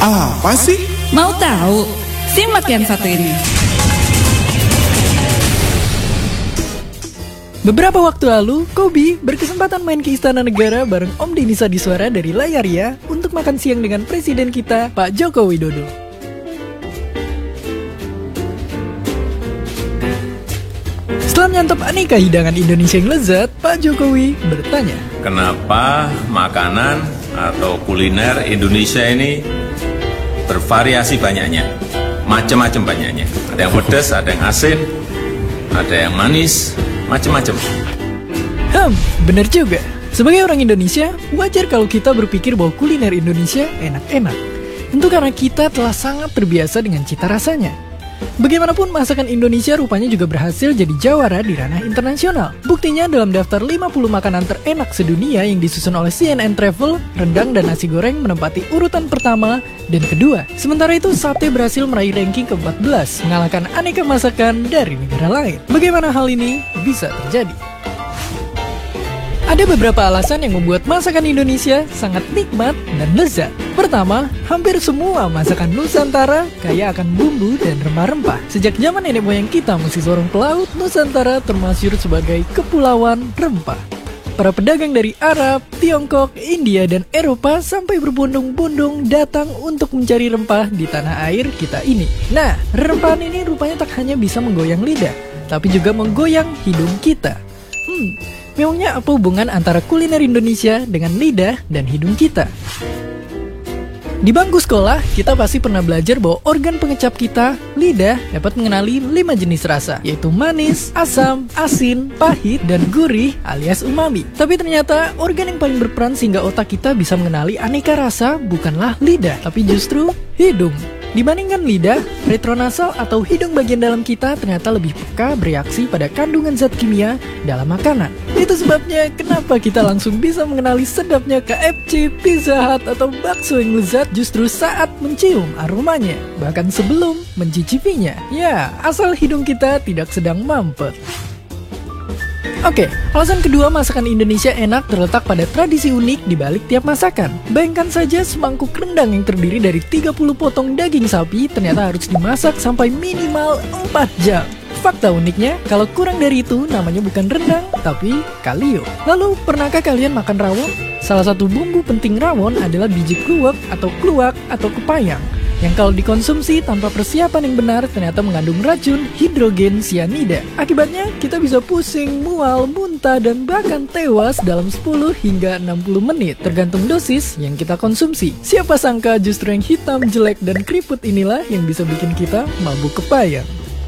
Apa sih? Mau tahu? Simak yang satu ini. Beberapa waktu lalu, Kobi berkesempatan main ke Istana Negara bareng Om Deddy Sadiswara dari Layar Ya untuk makan siang dengan Presiden kita, Pak Joko Widodo. Setelah menyantap aneka hidangan Indonesia yang lezat, Pak Jokowi bertanya, kenapa makanan atau kuliner Indonesia ini bervariasi banyaknya, macam-macam banyaknya. Ada yang pedas, ada yang asin, ada yang manis, macam-macam. Bener juga. Sebagai orang Indonesia, wajar kalau kita berpikir bahwa kuliner Indonesia enak-enak. Tentu karena kita telah sangat terbiasa dengan cita rasanya. Bagaimanapun, masakan Indonesia rupanya juga berhasil jadi jawara di ranah internasional. Buktinya dalam daftar 50 makanan terenak sedunia yang disusun oleh CNN Travel, rendang dan nasi goreng menempati urutan pertama dan kedua. Sementara itu, sate berhasil meraih ranking ke-14, mengalahkan aneka masakan dari negara lain. Bagaimana hal ini bisa terjadi? Ada beberapa alasan yang membuat masakan Indonesia sangat nikmat dan lezat. Pertama, hampir semua masakan Nusantara kaya akan bumbu dan rempah-rempah. Sejak zaman nenek moyang kita masih seorang pelaut, Nusantara termasyhur sebagai kepulauan rempah. Para pedagang dari Arab, Tiongkok, India, dan Eropa sampai berbondong-bondong datang untuk mencari rempah di tanah air kita ini. Nah, rempahan ini rupanya tak hanya bisa menggoyang lidah, tapi juga menggoyang hidung kita. Memangnya apa hubungan antara kuliner Indonesia dengan lidah dan hidung kita? Di bangku sekolah, kita pasti pernah belajar bahwa organ pengecap kita, lidah, dapat mengenali 5 jenis rasa, yaitu manis, asam, asin, pahit, dan gurih alias umami. Tapi ternyata organ yang paling berperan sehingga otak kita bisa mengenali aneka rasa bukanlah lidah, tapi justru hidung. Dibandingkan lidah, retronasal atau hidung bagian dalam kita ternyata lebih peka bereaksi pada kandungan zat kimia dalam makanan. Itu sebabnya kenapa kita langsung bisa mengenali sedapnya KFC, Pizza Hut, atau bakso yang lezat justru saat mencium aromanya, bahkan sebelum mencicipinya. Ya, asal hidung kita tidak sedang mampet. Oke, alasan kedua masakan Indonesia enak terletak pada tradisi unik di balik tiap masakan. Bayangkan saja semangkuk rendang yang terdiri dari 30 potong daging sapi ternyata harus dimasak sampai minimal 4 jam. Fakta uniknya, kalau kurang dari itu namanya bukan rendang, tapi kalio. Lalu, pernahkah kalian makan rawon? Salah satu bumbu penting rawon adalah biji kluwek atau kepayang, yang kalau dikonsumsi tanpa persiapan yang benar ternyata mengandung racun hidrogen cyanida. Akibatnya kita bisa pusing, mual, muntah, dan bahkan tewas dalam 10 hingga 60 menit tergantung dosis yang kita konsumsi. Siapa sangka justru yang hitam, jelek, dan keriput inilah yang bisa bikin kita mabuk kepayang.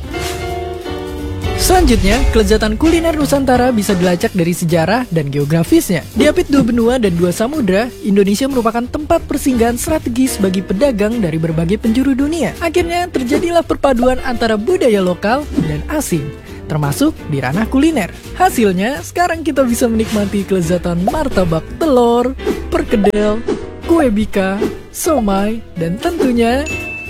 Selanjutnya, kelezatan kuliner Nusantara bisa dilacak dari sejarah dan geografisnya. Diapit 2 benua dan 2 samudra, Indonesia merupakan tempat persinggahan strategis bagi pedagang dari berbagai penjuru dunia. Akhirnya, terjadilah perpaduan antara budaya lokal dan asing, termasuk di ranah kuliner. Hasilnya, sekarang kita bisa menikmati kelezatan martabak telur, perkedel, kue bika, somai, dan tentunya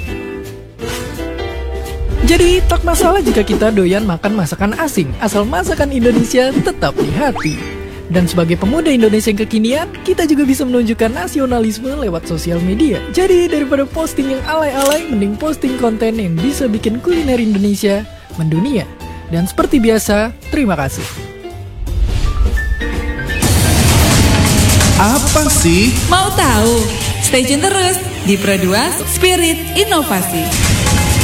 jadi, tak masalah jika kita doyan makan masakan asing, asal masakan Indonesia tetap di hati. Dan sebagai pemuda Indonesia yang kekinian, kita juga bisa menunjukkan nasionalisme lewat sosial media. Jadi, daripada posting yang alay-alay, mending posting konten yang bisa bikin kuliner Indonesia mendunia. Dan seperti biasa, terima kasih. Apa sih? Mau tahu? Stay tune terus di Pro2 Spirit Inovasi.